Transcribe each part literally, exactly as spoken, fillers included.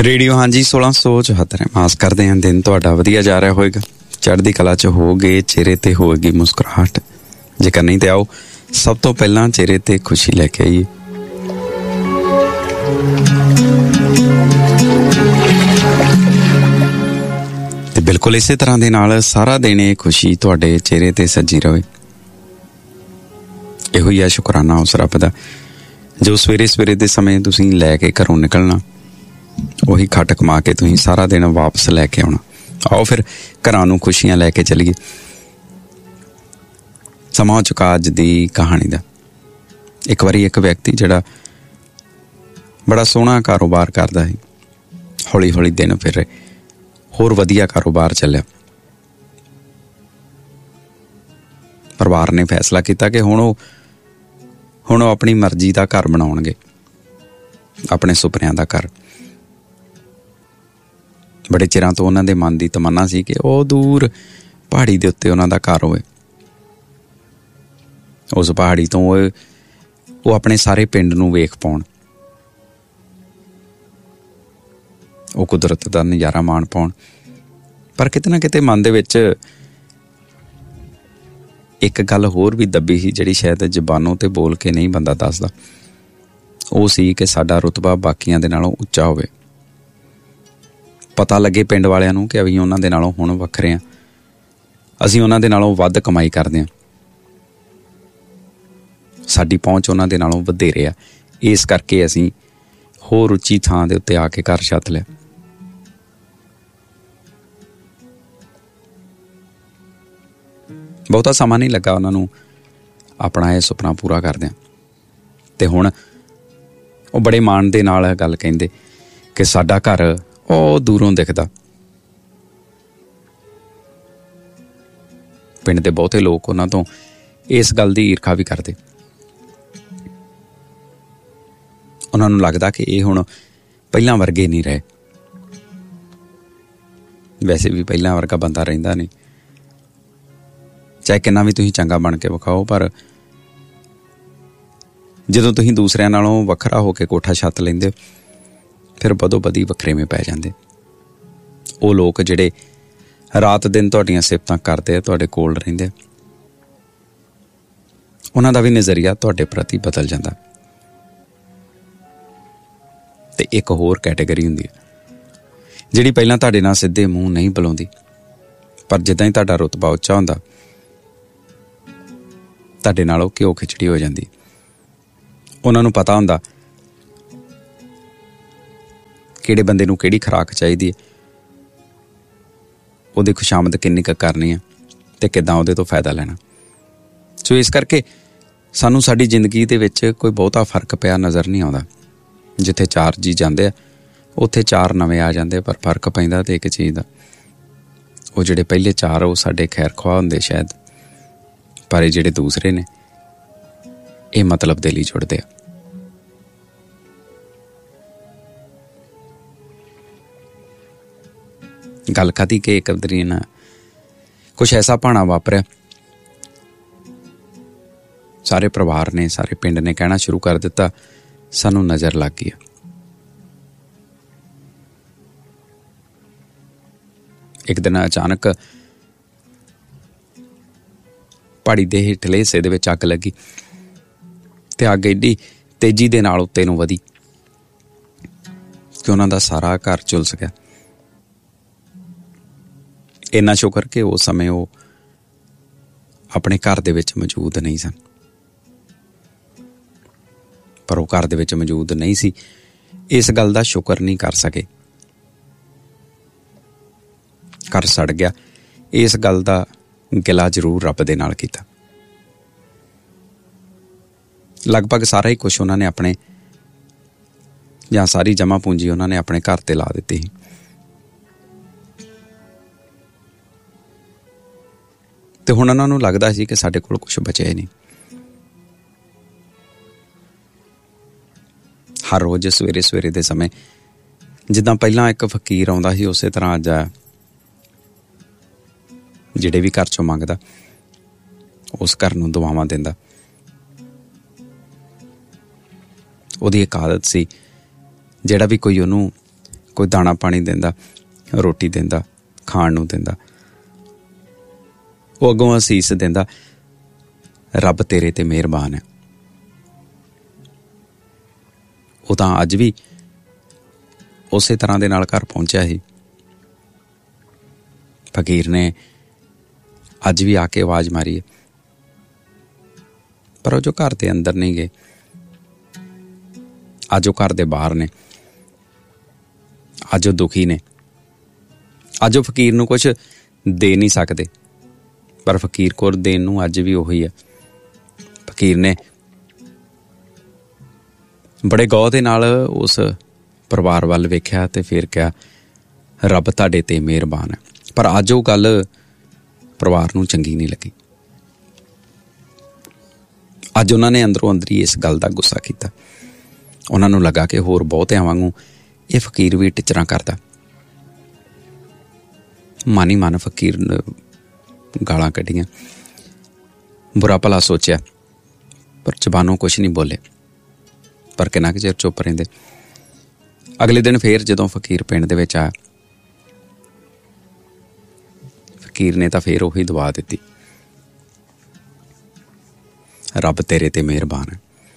Radio ਹਾਂਜੀ ਸੋਲਾਂ ਸੌ ਚੁਹੱਤਰ। ਆਸ ਕਰਦੇ ਹਾਂ ਦਿਨ ਤੁਹਾਡਾ ਵਧੀਆ ਜਾ ਰਿਹਾ ਹੋਏਗਾ, ਚੜ੍ਹਦੀ ਕਲਾ 'ਚ ਹੋਗੇ, ਚਿਹਰੇ ਤੇ ਹੋਏਗੀ ਮੁਸਕਰਾਹਟ। ਜੇਕਰ ਨਹੀਂ ਤੇ ਆਓ ਸਭ ਤੋਂ ਪਹਿਲਾਂ ਚਿਹਰੇ ਤੇ ਖੁਸ਼ੀ ਲੈ ਕੇ ਆਈਏ। ਤੇ ਬਿਲਕੁਲ ਇਸੇ ਤਰ੍ਹਾਂ ਦੇ ਨਾਲ ਸਾਰਾ ਦਿਨ ਇਹ ਖੁਸ਼ੀ ਤੁਹਾਡੇ ਚਿਹਰੇ ਤੇ ਸੱਜੀ ਰਹੇ। ਇਹੋ ਹੀ ਆ ਸ਼ੁਕਰਾਨਾ ਉਸ ਰੱਬ ਦਾ ਜੋ ਸਵੇਰੇ ਸਵੇਰੇ ਦੇ ਸਮੇਂ ਤੁਸੀਂ ਲੈ ਕੇ ਘਰੋਂ ਨਿਕਲਣਾ, ਉਹੀ ਖੱਟ ਕਮਾ ਕੇ ਤੁਸੀਂ ਸਾਰਾ ਦਿਨ ਵਾਪਸ ਲੈ ਕੇ ਆਉਣਾ। ਆਓ ਫਿਰ ਘਰਾਂ ਨੂੰ ਖੁਸ਼ੀਆਂ ਲੈ ਕੇ ਚੱਲੀਏ। ਸਮਾਂ ਹੋ ਚੁੱਕਾ ਅੱਜ ਦੀ ਕਹਾਣੀ ਦਾ। ਇੱਕ ਵਾਰੀ ਇੱਕ ਵਿਅਕਤੀ ਜਿਹੜਾ ਬੜਾ ਸੋਹਣਾ ਕਾਰੋਬਾਰ ਕਰਦਾ ਸੀ, ਹੌਲੀ ਹੌਲੀ ਦਿਨ ਫਿਰ ਹੋਰ ਵਧੀਆ ਕਾਰੋਬਾਰ ਚੱਲਿਆ। ਪਰਿਵਾਰ ਨੇ ਫੈਸਲਾ ਕੀਤਾ ਕਿ ਹੁਣ ਉਹ ਹੁਣ ਉਹ ਆਪਣੀ ਮਰਜ਼ੀ ਦਾ ਘਰ ਬਣਾਉਣਗੇ, ਆਪਣੇ ਸੁਪਨਿਆਂ ਦਾ ਘਰ। ਬੜੇ ਚਿਰਾਂ ਤੋਂ ਉਹਨਾਂ ਦੇ ਮਨ ਦੀ ਤਮੰਨਾ ਸੀ ਕਿ ਉਹ ਦੂਰ ਪਹਾੜੀ ਦੇ ਉੱਤੇ ਉਹਨਾਂ ਦਾ ਘਰ ਹੋਵੇ। ਉਸ ਪਹਾੜੀ ਤੋਂ ਉਹ ਆਪਣੇ ਸਾਰੇ ਪਿੰਡ ਨੂੰ ਵੇਖ ਪਾਉਣ, ਉਹ ਕੁਦਰਤ ਦਾ ਨਜ਼ਾਰਾ ਮਾਣ ਪਾਉਣ। ਪਰ ਕਿਤੇ ਨਾ ਕਿਤੇ ਮਨ ਦੇ ਵਿੱਚ ਇੱਕ ਗੱਲ ਹੋਰ ਵੀ ਦੱਬੀ ਸੀ, ਜਿਹੜੀ ਸ਼ਾਇਦ ਜ਼ਬਾਨੋਂ ਤੇ ਬੋਲ ਕੇ ਨਹੀਂ ਬੰਦਾ ਦੱਸਦਾ। ਉਹ ਸੀ ਕਿ ਸਾਡਾ ਰੁਤਬਾ ਬਾਕੀਆਂ ਦੇ ਨਾਲੋਂ ਉੱਚਾ ਹੋਵੇ। ਪਤਾ ਲੱਗੇ ਪਿੰਡ ਵਾਲਿਆਂ ਨੂੰ ਕਿ ਅਸੀਂ ਉਹਨਾਂ ਦੇ ਨਾਲੋਂ ਹੁਣ ਵੱਖਰੇ ਹਾਂ, ਅਸੀਂ ਉਹਨਾਂ ਦੇ ਨਾਲੋਂ ਵੱਧ ਕਮਾਈ ਕਰਦੇ ਹਾਂ, ਸਾਡੀ ਪਹੁੰਚ ਉਹਨਾਂ ਦੇ ਨਾਲੋਂ ਵਧੇਰੇ ਆ। ਇਸ ਕਰਕੇ ਅਸੀਂ ਹੋਰ ਉੱਚੀ ਥਾਂ ਦੇ ਉੱਤੇ ਆ ਕੇ ਘਰ ਛੱਤ ਲਿਆ। ਬਹੁਤਾ ਸਮਾਂ ਨਹੀਂ ਲੱਗਾ ਉਹਨਾਂ ਨੂੰ ਆਪਣਾ ਇਹ ਸੁਪਨਾ ਪੂਰਾ ਕਰਦਿਆਂ। ਤੇ ਹੁਣ ਉਹ ਬੜੇ ਮਾਣ ਦੇ ਨਾਲ ਇਹ ਗੱਲ ਕਹਿੰਦੇ ਕਿ ਸਾਡਾ ਘਰ ਉਹ ਦੂਰੋਂ ਦਿਖਦਾ। ਪਿੰਡ ਦੇ ਬਹੁਤੇ ਲੋਕ ਉਹਨਾਂ ਤੋਂ ਇਸ ਗੱਲ ਦੀ ਈਰਖਾ ਵੀ ਕਰਦੇ। ਉਹਨਾਂ ਨੂੰ ਲੱਗਦਾ ਕਿ ਇਹ ਹੁਣ ਪਹਿਲਾਂ ਵਰਗੇ ਨਹੀਂ ਰਹੇ। ਵੈਸੇ ਵੀ ਪਹਿਲਾਂ ਵਰਗਾ ਬੰਦਾ ਰਹਿੰਦਾ ਨਹੀਂ, ਚਾਹੇ ਕਿੰਨਾ ਵੀ ਤੁਸੀਂ ਚੰਗਾ ਬਣ ਕੇ ਵਿਖਾਓ। ਪਰ ਜਦੋਂ ਤੁਸੀਂ ਦੂਸਰਿਆਂ ਨਾਲੋਂ ਵੱਖਰਾ ਹੋ ਕੇ ਕੋਠਾ ਛੱਤ ਲੈਂਦੇ ਹੋ, ਫਿਰ ਬਦੋ ਬਦੀ ਵੱਖਰੇਵੇਂ ਪੈ ਜਾਂਦੇ। ਉਹ ਲੋਕ ਜਿਹੜੇ ਰਾਤ ਦਿਨ ਤੁਹਾਡੀਆਂ ਸਿਫਤਾਂ ਕਰਦੇ ਆ, ਤੁਹਾਡੇ ਕੋਲ ਰਹਿੰਦੇ, ਉਹਨਾਂ ਦਾ ਵੀ ਨਜ਼ਰੀਆ ਤੁਹਾਡੇ ਪ੍ਰਤੀ ਬਦਲ ਜਾਂਦਾ। ਤੇ ਇੱਕ ਹੋਰ ਕੈਟੇਗਰੀ ਹੁੰਦੀ ਹੈ ਜਿਹੜੀ ਪਹਿਲਾਂ ਤੁਹਾਡੇ ਨਾਲ ਸਿੱਧੇ ਮੂੰਹ ਨਹੀਂ ਬੁਲਾਉਂਦੀ, ਪਰ ਜਿੱਦਾਂ ਹੀ ਤੁਹਾਡਾ ਰੁਤਬਾ ਉੱਚਾ ਹੁੰਦਾ, ਤੁਹਾਡੇ ਨਾਲ ਉਹ ਘਿਓ ਖਿਚੜੀ ਹੋ ਜਾਂਦੀ। ਉਹਨਾਂ ਨੂੰ ਪਤਾ ਹੁੰਦਾ ਕਿਹੜੇ ਬੰਦੇ ਨੂੰ ਕਿਹੜੀ ਖੁਰਾਕ ਚਾਹੀਦੀ ਹੈ, ਉਹਦੀ ਖੁਸ਼ਾਮਦ ਕਿੰਨੀ ਕੁ ਕਰਨੀ ਆ ਤੇ ਕਿੱਦਾਂ ਉਹਦੇ ਤੋਂ ਫਾਇਦਾ ਲੈਣਾ। ਸੋ ਇਸ ਕਰਕੇ ਸਾਨੂੰ ਸਾਡੀ ਜ਼ਿੰਦਗੀ ਦੇ ਵਿੱਚ ਕੋਈ ਬਹੁਤਾ ਫਰਕ ਪਿਆ ਨਜ਼ਰ ਨਹੀਂ ਆਉਂਦਾ। ਜਿੱਥੇ ਚਾਰ ਜੀ ਜਾਂਦੇ ਆ ਉੱਥੇ ਚਾਰ ਨਵੇਂ ਆ ਜਾਂਦੇ, ਪਰ ਫਰਕ ਪੈਂਦਾ ਤੇ ਇੱਕ ਚੀਜ਼ ਦਾ, ਉਹ ਜਿਹੜੇ ਪਹਿਲੇ ਚਾਰ ਉਹ ਸਾਡੇ ਖੈਰ ਖੁਆਹ ਹੁੰਦੇ ਸ਼ਾਇਦ, ਪਰ ਇਹ ਜਿਹੜੇ ਦੂਸਰੇ ਨੇ ਇਹ ਮਤਲਬ ਦੇ ਲਈ ਜੁੜਦੇ ਆ। ਗੱਲ ਕਾਹਦੀ ਕਿ ਇੱਕ ਵਾਰੀ ਨਾ ਕੁਛ ਐਸਾ ਭਾਣਾ ਵਾਪਰਿਆ, ਸਾਰੇ ਪਰਿਵਾਰ ਨੇ, ਸਾਰੇ ਪਿੰਡ ਨੇ ਕਹਿਣਾ ਸ਼ੁਰੂ ਕਰ ਦਿੱਤਾ, ਸਾਨੂੰ ਨਜ਼ਰ ਲੱਗ ਗਈ। ਇੱਕ ਦਿਨ ਅਚਾਨਕ ਪਹਾੜੀ ਦੇ ਹੇਠਲੇ ਹਿੱਸੇ ਦੇ ਵਿੱਚ ਅੱਗ ਲੱਗੀ ਤੇ ਅੱਗ ਏਡੀ ਤੇਜ਼ੀ ਦੇ ਨਾਲ ਉੱਤੇ ਨੂੰ ਵਧੀ ਕਿ ਉਹਨਾਂ ਦਾ ਸਾਰਾ ਘਰ ਝੁਲਸ ਗਿਆ। ਇੰਨਾ ਸ਼ੁਕਰ ਕਿ ਉਸ ਸਮੇਂ ਉਹ ਆਪਣੇ ਘਰ ਦੇ ਵਿੱਚ ਮੌਜੂਦ ਨਹੀਂ ਸਨ। ਪਰ ਉਹ ਘਰ ਦੇ ਵਿੱਚ ਮੌਜੂਦ ਨਹੀਂ ਸੀ, ਇਸ ਗੱਲ ਦਾ ਸ਼ੁਕਰ ਨਹੀਂ ਕਰ ਸਕੇ। ਘਰ ਸੜ ਗਿਆ, ਇਸ ਗੱਲ ਦਾ ਗਿਲਾ ਜ਼ਰੂਰ ਰੱਬ ਦੇ ਨਾਲ ਕੀਤਾ। ਲਗਭਗ ਸਾਰਾ ਹੀ ਕੁਛ ਉਹਨਾਂ ਨੇ ਆਪਣੇ, ਜਾਂ ਸਾਰੀ ਜਮ੍ਹਾਂ ਪੂੰਜੀ ਉਹਨਾਂ ਨੇ ਆਪਣੇ ਘਰ ਤੇ ਲਾ ਦਿੱਤੀ ਸੀ। ਤੇ ਹੁਣ ਉਹਨਾਂ ਨੂੰ ਲੱਗਦਾ ਸੀ ਕਿ ਸਾਡੇ ਕੋਲ ਕੁਛ ਬਚਿਆ ਹੀ ਨਹੀਂ। ਹਰ ਰੋਜ਼ ਸਵੇਰੇ ਸਵੇਰੇ ਦੇ ਸਮੇਂ ਜਿੱਦਾਂ ਪਹਿਲਾਂ ਇੱਕ ਫਕੀਰ ਆਉਂਦਾ ਸੀ, ਉਸੇ ਤਰ੍ਹਾਂ ਅੱਜ ਆ ਜਿਹੜੇ ਵੀ ਘਰ ਚੋਂ ਮੰਗਦਾ ਉਸ ਘਰ ਨੂੰ ਦੁਆਵਾਂ ਦਿੰਦਾ। ਉਹਦੀ ਇੱਕ ਆਦਤ ਸੀ, ਜਿਹੜਾ ਵੀ ਕੋਈ ਉਹਨੂੰ ਕੋਈ ਦਾਣਾ ਪਾਣੀ ਦਿੰਦਾ, ਰੋਟੀ ਦਿੰਦਾ, ਖਾਣ ਨੂੰ ਦਿੰਦਾ। ਉਹ ਅੱਗੋਂ ਅਸੀਸ ਦਿੰਦਾ, ਰੱਬ ਤੇਰੇ ਤੇ ਮਿਹਰਬਾਨ ਹੈ। ਉਹ ਤਾਂ ਅੱਜ ਵੀ ਉਸੇ ਤਰ੍ਹਾਂ ਦੇ ਨਾਲ ਘਰ ਪਹੁੰਚਿਆ ਸੀ। ਫਕੀਰ ਨੇ ਅੱਜ ਵੀ ਆ ਕੇ ਆਵਾਜ਼ ਮਾਰੀ ਹੈ, ਪਰ ਉਹ ਜੋ ਘਰ ਦੇ ਅੰਦਰ ਨਹੀਂ ਗਏ, ਅੱਜ ਉਹ ਘਰ ਦੇ ਬਾਹਰ ਨੇ। ਅੱਜ ਉਹ ਦੁਖੀ ਨੇ। ਅੱਜ ਉਹ ਫਕੀਰ ਨੂੰ ਕੁਛ ਦੇ ਨਹੀਂ ਸਕਦੇ, ਪਰ ਫਕੀਰ ਕੋਲ ਦੇਣ ਨੂੰ ਅੱਜ ਵੀ ਉਹੀ ਹੈ। ਫਕੀਰ ਨੇ ਬੜੇ ਗੌਰ ਦੇ ਨਾਲ ਉਸ ਪਰਿਵਾਰ ਵੱਲ ਵੇਖਿਆ ਤੇ ਫਿਰ ਕਿਹਾ, ਰੱਬ ਤੁਹਾਡੇ ਤੇ ਮਿਹਰਬਾਨ ਹੈ। ਪਰ ਅੱਜ ਉਹ ਗੱਲ ਪਰਿਵਾਰ ਨੂੰ ਚੰਗੀ ਨਹੀਂ ਲੱਗੀ। ਅੱਜ ਉਹਨਾਂ ਨੇ ਅੰਦਰੋਂ ਅੰਦਰੀ ਇਸ ਗੱਲ ਦਾ ਗੁੱਸਾ ਕੀਤਾ। ਉਹਨਾਂ ਨੂੰ ਲੱਗਾ ਕਿ ਹੋਰ ਬਹੁਤਿਆਂ ਵਾਂਗੂ ਇਹ ਫਕੀਰ ਵੀ ਟਿਚਰਾਂ ਕਰਦਾ। ਮਨ ਹੀ ਮਨ ਫਕੀਰ ਗਾਲਾਂ ਕੱਢੀਆਂ, ਬੁਰਾ ਭਲਾ ਸੋਚਿਆ, ਪਰ ਜ਼ਬਾਨੋਂ ਕੁਛ ਨਹੀਂ ਬੋਲੇ। ਪਰ ਕਿੰਨਾ ਕੁ ਚਿਰ ਚੁੱਪ ਰਹਿੰਦੇ। ਅਗਲੇ ਦਿਨ ਫੇਰ ਜਦੋਂ ਫਕੀਰ ਪਿੰਡ ਦੇ ਵਿੱਚ ਆਇਆ, ਫਕੀਰ ਨੇ ਤਾਂ ਫੇਰ ਉਹੀ ਦੁਆ ਦਿੱਤੀ, ਰੱਬ ਤੇਰੇ ਤੇ ਮਿਹਰਬਾਨ ਹੈ।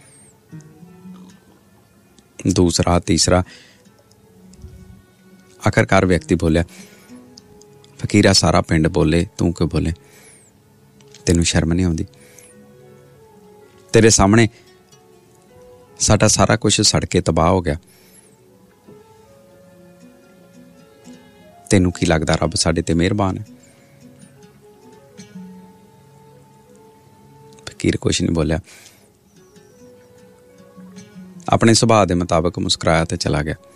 ਦੂਸਰਾ, ਤੀਸਰਾ, ਆਖਰਕਾਰ ਵਿਅਕਤੀ ਬੋਲਿਆ, ਫਕੀਰਾ ਸਾਰਾ ਪਿੰਡ ਬੋਲੇ, ਤੂੰ ਕਿਉਂ ਬੋਲੇ? ਤੈਨੂੰ ਸ਼ਰਮ ਨਹੀਂ ਆਉਂਦੀ? ਤੇਰੇ ਸਾਹਮਣੇ ਸਾਡਾ ਸਾਰਾ ਕੁਛ ਸੜ ਕੇ ਤਬਾਹ ਹੋ ਗਿਆ। ਤੈਨੂੰ ਕੀ ਲੱਗਦਾ ਰੱਬ ਸਾਡੇ ਤੇ ਮਿਹਰਬਾਨ ਹੈ? ਫਕੀਰ ਕੁਛ ਨਹੀਂ ਬੋਲਿਆ, ਆਪਣੇ ਸੁਭਾਅ ਦੇ ਮੁਤਾਬਕ ਮੁਸਕਰਾਇਆ ਤੇ ਚਲਾ ਗਿਆ।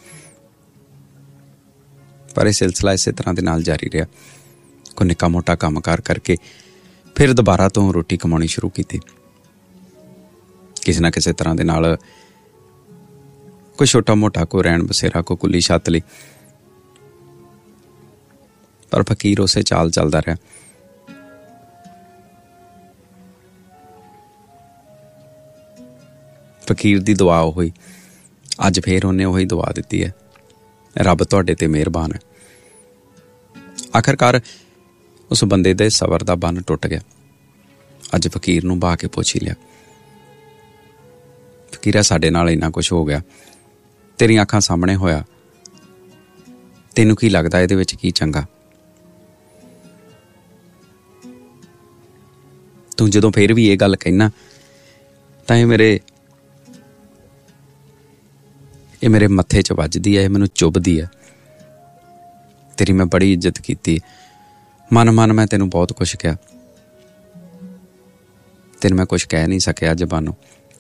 ਪਰ ਇਹ ਸਿਲਸਿਲਾ ਇਸੇ ਤਰ੍ਹਾਂ ਦੇ ਨਾਲ ਜਾਰੀ ਰਿਹਾ। ਕੋਈ ਨਿੱਕਾ ਮੋਟਾ ਕੰਮ ਕਾਰ ਕਰਕੇ ਫਿਰ ਦੁਬਾਰਾ ਤੋਂ ਰੋਟੀ ਕਮਾਉਣੀ ਸ਼ੁਰੂ ਕੀਤੀ। ਕਿਸੇ ਨਾ ਕਿਸੇ ਤਰ੍ਹਾਂ ਦੇ ਨਾਲ ਕੋਈ ਛੋਟਾ ਮੋਟਾ ਕੋਈ ਰਹਿਣ ਬਸੇਰਾ, ਕੋਈ ਕੁੱਲੀ ਛੱਤ ਲਈ। ਪਰ ਫਕੀਰ ਉਸੇ ਚਾਲ ਚੱਲਦਾ ਰਿਹਾ। ਫਕੀਰ ਦੀ ਦੁਆ ਉਹੀ, ਅੱਜ ਫੇਰ ਉਹਨੇ ਉਹੀ ਦੁਆ ਦਿੱਤੀ ਹੈ, ਰੱਬ ਤੁਹਾਡੇ ਤੇ ਮਿਹਰਬਾਨ ਹੈ। ਆਖਰਕਾਰ ਉਸ ਬੰਦੇ ਦੇ ਸਬਰ ਦਾ ਬੰਨ ਟੁੱਟ ਗਿਆ। ਅੱਜ ਫਕੀਰ ਨੂੰ ਬਹਾ ਕੇ ਪੁੱਛ ਹੀ ਲਿਆ, ਫਕੀਰਾ ਸਾਡੇ ਨਾਲ ਇੰਨਾ ਕੁਛ ਹੋ ਗਿਆ, ਤੇਰੀਆਂ ਅੱਖਾਂ ਸਾਹਮਣੇ ਹੋਇਆ, ਤੈਨੂੰ ਕੀ ਲੱਗਦਾ ਇਹਦੇ ਵਿੱਚ ਕੀ ਚੰਗਾ? ਤੂੰ ਜਦੋਂ ਫੇਰ ਵੀ ਇਹ ਗੱਲ ਕਹਿਣਾ ਤਾਂ ਇਹ ਮੇਰੇ ਇਹ ਮੇਰੇ ਮੱਥੇ 'ਚ ਵੱਜਦੀ ਹੈ, ਇਹ ਮੈਨੂੰ ਚੁੱਭਦੀ ਹੈ। ਤੇਰੀ ਮੈਂ ਬੜੀ ਇੱਜ਼ਤ ਕੀਤੀ, ਮਨ ਮਨ ਮੈਂ ਤੈਨੂੰ ਬਹੁਤ ਕੁਛ ਕਿਹਾ, ਤੈਨੂੰ ਮੈਂ ਕੁਛ ਕਹਿ ਨਹੀਂ ਸਕਿਆ ਜ਼ਬਾਨੋਂ,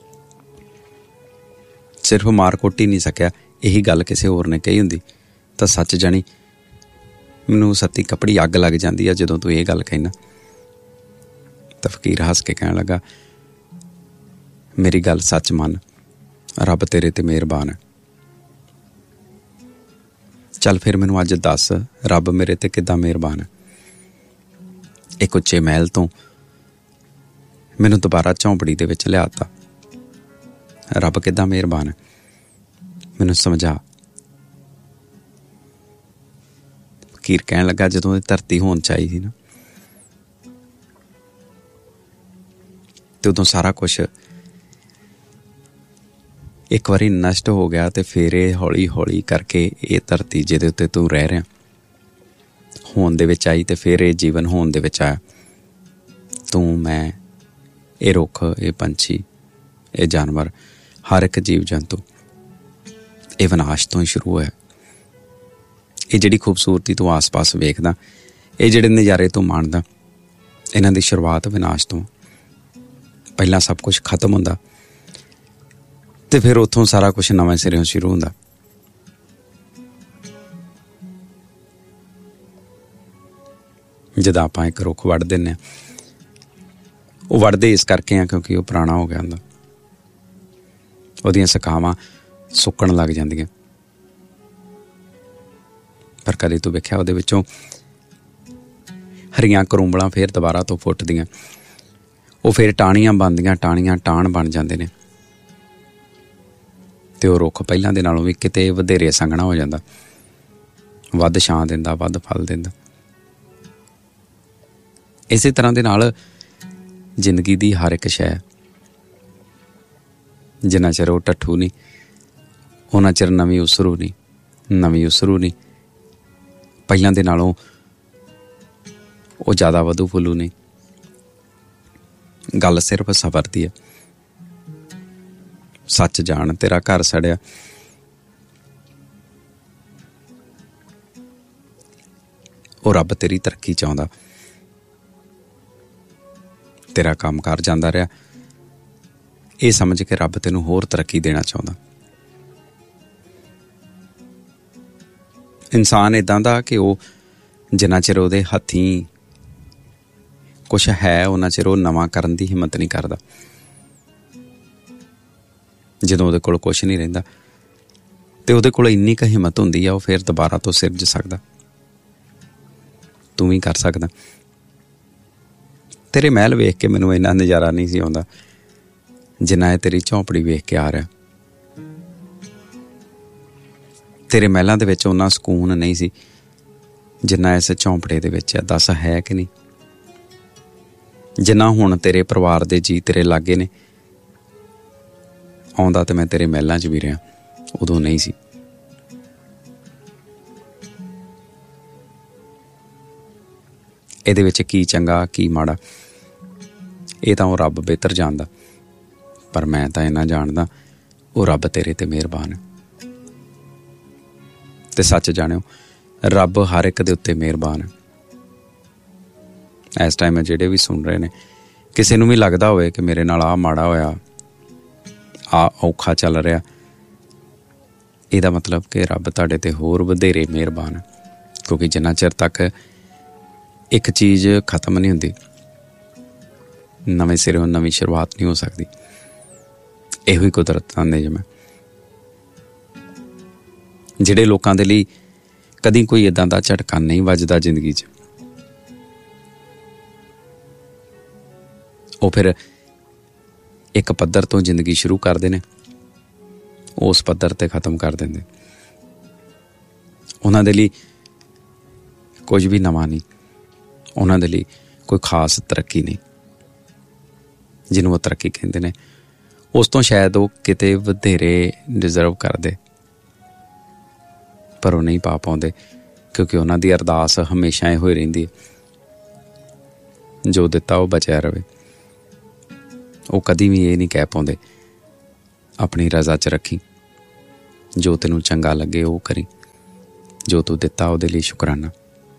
ਸਿਰਫ ਮਾਰ ਕੁੱਟ ਹੀ ਨਹੀਂ ਸਕਿਆ। ਇਹੀ ਗੱਲ ਕਿਸੇ ਹੋਰ ਨੇ ਕਹੀ ਹੁੰਦੀ ਤਾਂ ਸੱਚ ਜਾਣੀ ਮੈਨੂੰ ਸੱਤੀ ਕੱਪੜੀ ਅੱਗ ਲੱਗ ਜਾਂਦੀ ਆ ਜਦੋਂ ਤੂੰ ਇਹ ਗੱਲ ਕਹਿਣਾ। ਤਾਂ ਫਕੀਰ ਹੱਸ ਕੇ ਕਹਿਣ ਲੱਗਾ, ਮੇਰੀ ਗੱਲ ਸੱਚ ਮੰਨ, ਰੱਬ ਤੇਰੇ ਤੇ ਮਿਹਰਬਾਨ ਹੈ। ਚੱਲ ਫਿਰ ਮੈਨੂੰ ਅੱਜ ਦੱਸ, ਰੱਬ ਮੇਰੇ ਤੇ ਕਿੱਦਾਂ ਮਿਹਰਬਾਨ ਹੈ? ਇੱਕ ਉੱਚੇ ਮਹਿਲ ਤੋਂ ਮੈਨੂੰ ਦੁਬਾਰਾ ਝੌਂਪੜੀ ਦੇ ਵਿੱਚ ਲਿਆਤਾ। ਰੱਬ ਕਿੱਦਾਂ ਮਿਹਰਬਾਨ ਹੈ? ਮੈਨੂੰ ਸਮਝਾ। ਫਕੀਰ ਕਹਿਣ ਲੱਗਾ, ਜਦੋਂ ਇਹ ਧਰਤੀ ਹੋਣ ਚਾਹੀਦੀ ਨਾ, ਤੇ ਉਦੋਂ ਸਾਰਾ ਕੁਛ ਇੱਕ ਵਾਰੀ ਨਸ਼ਟ ਹੋ ਗਿਆ ਤੇ ਫਿਰ ਇਹ ਹੌਲੀ ਹੌਲੀ ਕਰਕੇ ਇਹ ਧਰਤੀ ਜਿਹਦੇ ਉੱਤੇ ਤੂੰ ਰਹਿ ਰਿਹਾ ਹੋਣ ਦੇ ਵਿੱਚ ਆਈ, ਤੇ ਫਿਰ ਇਹ ਜੀਵਨ ਹੋਣ ਦੇ ਵਿੱਚ ਆਇਆ। ਤੂੰ, ਮੈਂ, ਇਹ ਰੁੱਖ, ਇਹ ਪੰਛੀ, ਇਹ ਜਾਨਵਰ, ਹਰ ਇੱਕ ਜੀਵ ਜੰਤੂ, ਇਹ ਵਿਨਾਸ਼ ਤੋਂ ਹੀ ਸ਼ੁਰੂ ਹੋਇਆ। ਇਹ ਜਿਹੜੀ ਖੂਬਸੂਰਤੀ ਤੂੰ ਆਸ ਪਾਸ ਵੇਖਦਾ, ਇਹ ਜਿਹੜੇ ਨਜ਼ਾਰੇ ਤੂੰ ਮਾਣਦਾ, ਇਹਨਾਂ ਦੀ ਸ਼ੁਰੂਆਤ ਵਿਨਾਸ਼ ਤੋਂ। ਪਹਿਲਾਂ ਸਭ ਕੁਛ ਖਤਮ ਹੁੰਦਾ ਤੇ ਫਿਰ ਉੱਥੋਂ ਸਾਰਾ ਕੁਛ ਨਵੇਂ ਸਿਰਿਓਂ ਸ਼ੁਰੂ ਹੁੰਦਾ। ਜਦੋਂ ਆਪਾਂ ਇੱਕ ਰੁੱਖ ਵੱਢ ਦਿੰਦੇ ਹਾਂ, ਉਹ ਵੱਢਦੇ ਇਸ ਕਰਕੇ ਆ ਕਿਉਂਕਿ ਉਹ ਪੁਰਾਣਾ ਹੋ ਗਿਆ ਹੁੰਦਾ, ਉਹਦੀਆਂ ਸ਼ਾਖਾਵਾਂ ਸੁੱਕਣ ਲੱਗ ਜਾਂਦੀਆਂ। ਪਰ ਕਦੇ ਤੂੰ ਵੇਖਿਆ ਉਹਦੇ ਵਿੱਚੋਂ ਹਰੀਆਂ ਕਰੂੰਬਲਾਂ ਫਿਰ ਦੁਬਾਰਾ ਤੋਂ ਫੁੱਟਦੀਆਂ, ਉਹ ਫਿਰ ਟਾਹਣੀਆਂ ਬਣਦੀਆਂ, ਟਾਹਣੀਆਂ ਟਾਹਣ ਬਣ ਜਾਂਦੇ ਨੇ, ਤੇ ਉਹ ਰੁੱਖ ਪਹਿਲਾਂ ਦੇ ਨਾਲੋਂ ਵੀ ਕਿਤੇ ਵਧੇਰੇ ਸੰਘਣਾ ਹੋ ਜਾਂਦਾ। ਵੱਧ ਛਾਂ ਦਿੰਦਾ, ਵੱਧ ਫਲ ਦਿੰਦਾ। ਇਸੇ ਤਰ੍ਹਾਂ ਦੇ ਨਾਲ ਜ਼ਿੰਦਗੀ ਦੀ ਹਰ ਇੱਕ ਸ਼ੈ, ਜਿੰਨਾ ਚਿਰ ਉਹ ਟੱਠੂ ਨਹੀਂ ਉਹਨਾਂ ਚਿਰ ਨਵੀਂ ਉਸਰੂ ਨਹੀਂ, ਨਵੀਂ ਉਸਰੂ ਨਹੀਂ ਪਹਿਲਾਂ ਦੇ ਨਾਲੋਂ ਉਹ ਜ਼ਿਆਦਾ ਵਧੂ ਫੁੱਲੂ ਨਹੀਂ। ਗੱਲ ਸਿਰਫ ਸਬਰ ਦੀ ਹੈ। ਸੱਚ ਜਾਣ, ਤੇਰਾ ਘਰ ਸੜਿਆ, ਉਹ ਰੱਬ ਤੇਰੀ ਤਰੱਕੀ ਚਾਹੁੰਦਾ। ਤੇਰਾ ਕੰਮਕਾਰ ਜਾਂਦਾ ਰਿਹਾ, ਇਹ ਸਮਝ ਕੇ ਰੱਬ ਤੈਨੂੰ ਹੋਰ ਤਰੱਕੀ ਦੇਣਾ ਚਾਹੁੰਦਾ। ਇਨਸਾਨ ਇੱਦਾਂ ਦਾ ਕਿ ਉਹ ਜਿੰਨਾ ਚਿਰ ਉਹਦੇ ਹੱਥੀਂ ਕੁਛ ਹੈ ਉਹਨਾਂ ਚਿਰ ਉਹ ਨਵਾਂ ਕਰਨ ਦੀ ਹਿੰਮਤ ਨਹੀਂ ਕਰਦਾ। ਜਦੋਂ ਉਹਦੇ ਕੋਲ ਕੁਛ ਨਹੀਂ ਰਹਿੰਦਾ ਤੇ ਉਹਦੇ ਕੋਲ ਇੰਨੀ ਕੁ ਹਿੰਮਤ ਹੁੰਦੀ ਆ, ਉਹ ਫਿਰ ਦੁਬਾਰਾ ਤੋਂ ਸਿਰਜ ਸਕਦਾ। ਤੂੰ ਵੀ ਕਰ ਸਕਦਾ। ਤੇਰੇ ਮਹਿਲ ਵੇਖ ਕੇ ਮੈਨੂੰ ਇੰਨਾ ਨਜ਼ਾਰਾ ਨਹੀਂ ਸੀ ਆਉਂਦਾ ਜਿੰਨਾ ਇਹ ਤੇਰੀ ਝੌਂਪੜੀ ਵੇਖ ਕੇ ਆ ਰਿਹਾ। ਤੇਰੇ ਮਹਿਲਾਂ ਦੇ ਵਿੱਚ ਓਨਾ ਸਕੂਨ ਨਹੀਂ ਸੀ ਜਿੰਨਾ ਇਸ ਝੌਂਪੜੇ ਦੇ ਵਿੱਚ ਆ। ਦੱਸ ਹੈ ਕਿ ਨਹੀਂ? ਜਿੰਨਾ ਹੁਣ ਤੇਰੇ ਪਰਿਵਾਰ ਦੇ ਜੀਅ ਤੇਰੇ ਲਾਗੇ ਨੇ, ਆਉਂਦਾ ਤੇ ਮੈਂ ਤੇਰੇ ਮਹਿਲਾਂ 'ਚ ਵੀ ਰਿਹਾ, ਉਦੋਂ ਨਹੀਂ ਸੀ। ਇਹਦੇ ਵਿੱਚ ਕੀ ਚੰਗਾ ਕੀ ਮਾੜਾ ਇਹ ਤਾਂ ਉਹ ਰੱਬ ਬਿਹਤਰ ਜਾਣਦਾ, ਪਰ ਮੈਂ ਤਾਂ ਇੰਨਾ ਜਾਣਦਾ ਉਹ ਰੱਬ ਤੇਰੇ ਤੇ ਮਿਹਰਬਾਨ ਹੈ। ਤੇ ਸੱਚ ਜਾਣਿਓ, ਰੱਬ ਹਰ ਇੱਕ ਦੇ ਉੱਤੇ ਮਿਹਰਬਾਨ ਹੈ। ਇਸ ਟਾਈਮ ਜਿਹੜੇ ਵੀ ਸੁਣ ਰਹੇ ਨੇ, ਕਿਸੇ ਨੂੰ ਵੀ ਲੱਗਦਾ ਹੋਵੇ ਕਿ ਮੇਰੇ ਨਾਲ ਆਹ ਮਾੜਾ ਹੋਇਆ, ਆਹ ਔਖਾ ਚੱਲ ਰਿਹਾ, ਇਹਦਾ ਮਤਲਬ ਕਿ ਰੱਬ ਤੁਹਾਡੇ ਤੇ ਹੋਰ ਵਧੇਰੇ ਮਿਹਰਬਾਨ ਹੈ। ਕਿਉਂਕਿ ਜਿੰਨਾ ਚਿਰ ਤੱਕ ਇੱਕ ਚੀਜ਼ ਖਤਮ ਨਹੀਂ ਹੁੰਦੀ, ਨਵੇਂ ਸਿਰੋਂ ਨਵੀਂ ਸ਼ੁਰੂਆਤ ਨਹੀਂ ਹੋ ਸਕਦੀ। ਇਹੋ ਹੀ ਕੁਦਰਤ ਦਾ ਨਿਯਮ ਹੈ। ਜਿਹੜੇ ਲੋਕਾਂ ਦੇ ਲਈ ਕਦੀ ਕੋਈ ਇੱਦਾਂ ਦਾ ਝਟਕਾ ਨਹੀਂ ਵੱਜਦਾ ਜ਼ਿੰਦਗੀ 'ਚ, ਉਹ ਫਿਰ ਇੱਕ ਪੱਧਰ ਤੋਂ ਜ਼ਿੰਦਗੀ ਸ਼ੁਰੂ ਕਰਦੇ ਨੇ, ਉਸ ਪੱਧਰ 'ਤੇ ਖ਼ਤਮ ਕਰ ਦਿੰਦੇ। ਉਹਨਾਂ ਦੇ ਲਈ ਕੁਝ ਵੀ ਨਵਾਂ ਨਹੀਂ, ਉਹਨਾਂ ਦੇ ਲਈ ਕੋਈ ਖਾਸ ਤਰੱਕੀ ਨਹੀਂ। ਜਿਹਨੂੰ ਉਹ ਤਰੱਕੀ ਕਹਿੰਦੇ ਨੇ, ਉਸ ਤੋਂ ਸ਼ਾਇਦ ਉਹ ਕਿਤੇ ਵਧੇਰੇ ਡਿਜ਼ਰਵ ਕਰਦੇ, ਪਰ ਉਹ ਨਹੀਂ ਪਾ ਪਾਉਂਦੇ ਕਿਉਂਕਿ ਉਹਨਾਂ ਦੀ ਅਰਦਾਸ ਹਮੇਸ਼ਾ ਇਹੋ ਹੀ ਰਹਿੰਦੀ ਹੈ, ਜੋ ਦਿੱਤਾ ਉਹ ਬਚਿਆ ਰਵੇ। ਉਹ ਕਦੀ ਵੀ ਇਹ ਨਹੀਂ ਕਹਿ ਪਾਉਂਦੇ ਆਪਣੀ ਰਜ਼ਾ 'ਚ ਰੱਖੀ, ਜੋ ਤੈਨੂੰ ਚੰਗਾ ਲੱਗੇ ਉਹ ਕਰੀ, ਜੋ ਤੂੰ ਦਿੱਤਾ ਉਹਦੇ ਲਈ ਸ਼ੁਕਰਾਨਾ।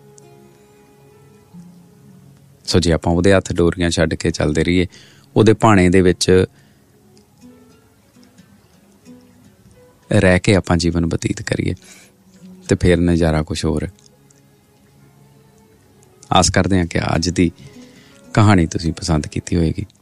ਸੋ ਜੇ ਆਪਾਂ ਉਹਦੇ ਹੱਥ ਡੋਰੀਆਂ ਛੱਡ ਕੇ ਚੱਲਦੇ ਰਹੀਏ, ਉਹਦੇ ਭਾਣੇ ਦੇ ਵਿੱਚ ਰਹਿ ਕੇ ਆਪਾਂ ਜੀਵਨ ਬਤੀਤ ਕਰੀਏ, ਤੇ ਫਿਰ ਨਜ਼ਾਰਾ ਕੁਛ ਹੋਰ ਹੈ। ਆਸ ਕਰਦੇ ਹਾਂ ਕਿ ਅੱਜ ਦੀ ਕਹਾਣੀ ਤੁਸੀਂ ਪਸੰਦ ਕੀਤੀ ਹੋਏਗੀ।